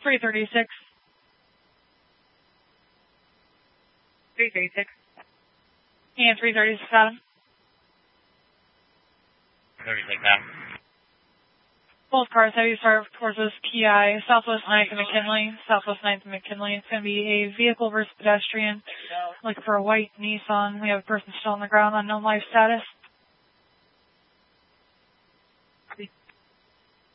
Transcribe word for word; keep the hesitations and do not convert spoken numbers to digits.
three thirty-six. three thirty-six. And three thirty-six, Adam. thirty-six, Adam. Both cars have you start towards this P I, Southwest ninth and McKinley. Southwest ninth and McKinley. It's going to be a vehicle versus pedestrian. Looking for a white Nissan. We have a person still on the ground, unknown life status.